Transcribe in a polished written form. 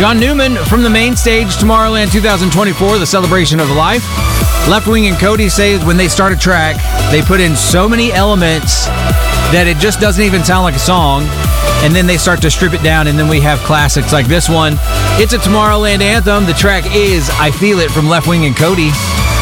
John Newman from the main stage, Tomorrowland 2024, the celebration of life. Left Wing and Cody say when they start a track, they put in so many elements that it just doesn't even sound like a song. And then they start to strip it down, and then we have classics like this one. It's a Tomorrowland anthem. The track is I Feel It from Left Wing and Cody.